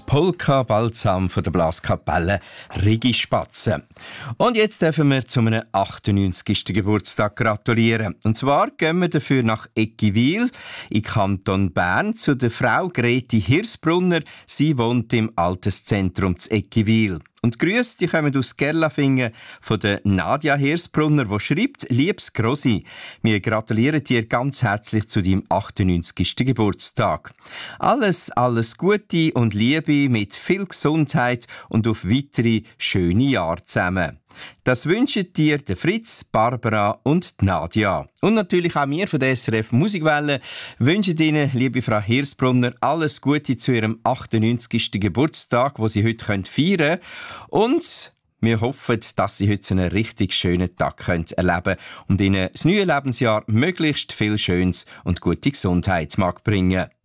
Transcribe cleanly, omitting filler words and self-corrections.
Polka Balsam von der Blaskapelle Rigispatzen. Und jetzt dürfen wir zu einem 98. Geburtstag gratulieren. Und zwar gehen wir dafür nach Eggiwil in Kanton Bern zu der Frau Grete Hirsbrunner. Sie wohnt im Alterszentrum zu Eggiwil. Und die Grüße, die kommen aus Gerlafingen von der Nadja Hirsbrunner, die schreibt: «Liebes Grossi, wir gratulieren dir ganz herzlich zu deinem 98. Geburtstag. Alles Gute und Liebe mit viel Gesundheit und auf weitere schöne Jahre zusammen.» Das wünschen dir der Fritz, Barbara und die Nadja. Und natürlich auch wir von der SRF Musikwelle wünschen Ihnen, liebe Frau Hirsbrunner, alles Gute zu Ihrem 98. Geburtstag, wo Sie heute feiern können. Und wir hoffen, dass Sie heute einen richtig schönen Tag erleben können und Ihnen das neue Lebensjahr möglichst viel Schönes und gute Gesundheit mag bringen.